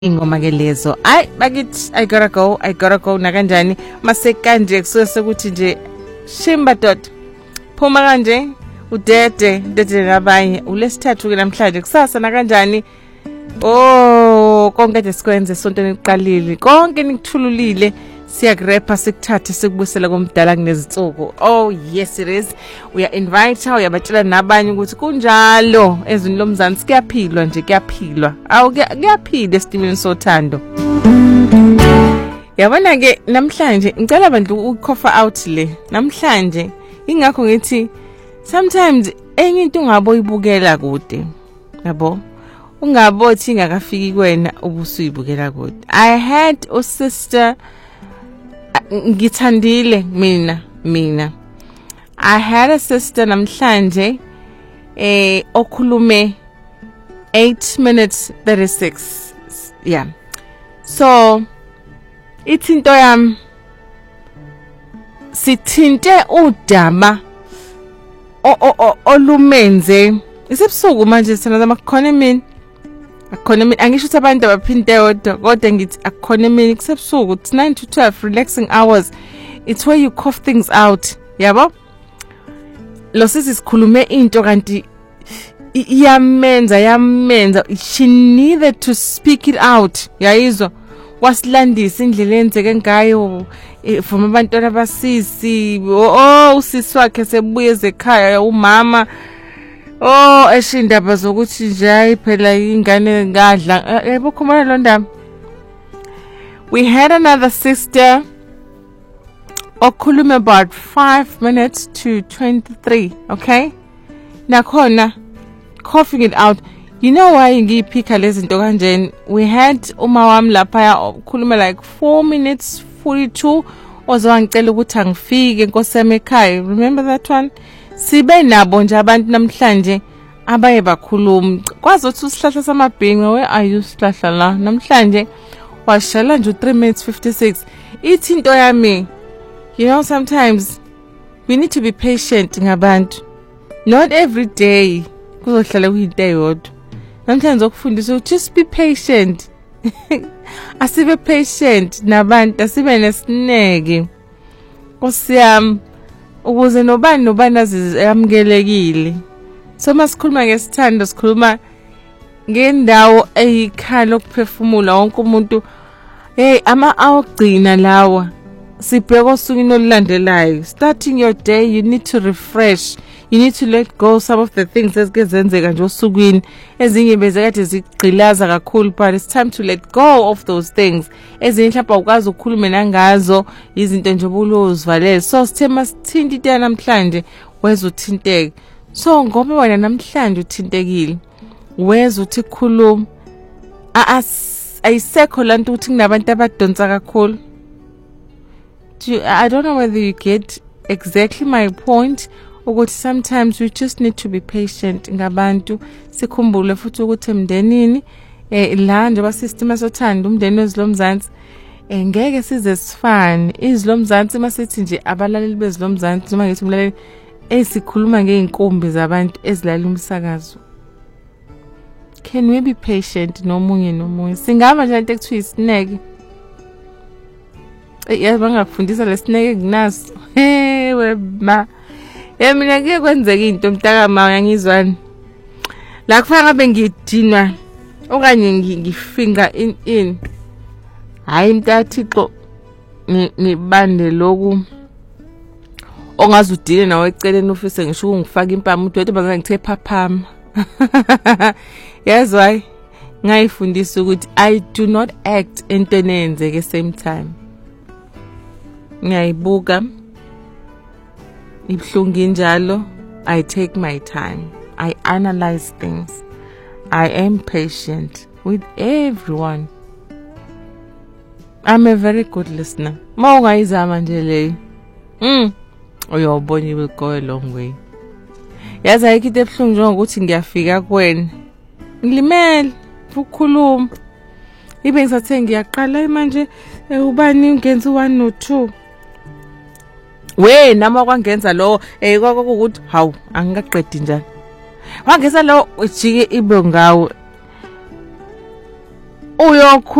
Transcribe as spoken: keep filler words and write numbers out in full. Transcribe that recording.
ingoma ke lezo ay bakithi I gotta go I gotta go nakanjani mase kanje kusuke sekuthi nje shimba dot phuma kanje udede dede nabanye ulesithathu ke namhlanje kusasa nakanjani oh konke nje sikwenze sonto niqalile konke nikuthululile siyakurepa sikuthathe sikubusela komdala kunezinsuku. Oh yes it is. We are invite uyabatshela nabanye ukuthi kunjalo ezweni lomzansi kuyaphilwa nje kuyaphilwa. Awu kuyaphila esitimeni sothando. Yabona ke namhlanje ngicela abantu ukhofa out le. Namhlanje ingakho ngithi sometimes enye into ungabo ibukela kude. Yabo? Ungabothi ingakafiki kwena ubusuyibukela kude. I had a sister ngithandile mina mina I had a sister namhlanje eh okhulume eight minutes thirty-six. Yeah, so ithinto yami sithinte udaba olumenze isebusuku manje sithanda amakhona mina akhona mina angisho ukuthi abantu abaphinte kodwa kodwa ngithi akhona mina kusebusuku it's nine to twelve relaxing hours. It's where you cough things out. Yabo lo sisi sikhulume into kanti iyamenza yamenza she needed to speak it out. Yayizwa wasilandisa indlela enzeke ngayo from abantwana basisi oh usisi wakhe sebuye ezekhaya umama oh eshindaba zokuthi nje phela ingane ngadla ebukhumana lo ndaba. We had another sister okhuluma about five minutes to twenty-three. Okay, nakhona coughing it out. You know why ngiyiphika lezi zinto kanjeni? We had uma wami lapha okhuluma like four minutes forty-two ozwangicela ukuthi angifike Nkosi yami ekhaya. Remember that one? Sibe nabo nje abantu namhlanje abaye bakhuluma kwazi ukuthi usihlahla samabhinqa we are you sihlahla la namhlanje washala nje three minutes fifty-six. Ithinto yami, you know, sometimes we need to be patient ngabantu. Not every day kuzohlala kuyinto eyodwa. Namhlanje ukufundisa ukuthi just be patient. Asibe patient nabantu, asibe nesineke. Nkosi yami ukuze nobani nobani aziamkelekile. So masikhuluma ngesithando sikhuluma ngendawo eyikhala okuphefumula wonke umuntu. Hey ama awugcina lawa sibheka osukwini olulandelayo. Starting your day you need to refresh. You need to let go some of the things ezenzeka nje osukwini ezinye bezekade zigqilaza kakhulu but it's time to let go of those things. Ezinye mhlawumbe ukwazi ukukhuluma nangazo izinto nje obulozivalele. So sithema sithinta into namhlanje weza uthinteke. So ngoba wena namhlanje uthintekile weza uthi khuluma ayisekho lanto ukuthi kunabantu abadonsa kakhulu. I don't know whether you get exactly my point. Ukuthi sometimes we just need to be patient ngabantu sikhumbule futhi ukuthi emndenini eh la nje basistem sothanda umndeni wezilomzansi eh ngeke size sifane izilomzansi masithi nje abalaleli bezilomzansi noma ngithi umlaleli esikhuluma ngeinkumbi zabantu ezilalela umsakazo. Can we be patient nomunye nomunye? Singaba nje into ekuthiwa isineke. Eh bangakufundisa lesineke nginaso. Hey wema Emina ngeke kwenzeke into mntaka ma yangizwana. La kufana ngabe ngidinwa okanye ngifinga in in. Hayi mntathixo ngibande loku ongazudile nawe eceleni ufise ngisho ungifaka impama udwethe bangangithe phaphama. Yes why ngayifundisa ukuthi I do not act entweni enzeke same time. Ngiyayibuka ibhlungu njalo. I take my time. I analyze things. I am patient with everyone. I'm a very good listener. Ma ungayizama nje le. Mm. Uyobona you will go a long way. Yazi ayikho ebhlungu njengokuthi ngiyafika kuwena. Ngilimele ukukhuluma. Ibe ngisathe ngiyaqala manje ubani ungenza one no two. We nama kwangenza lo eh kwakukuthi hawu angikaqedi njani wangeza lo ujike ibe ngawo uyokhu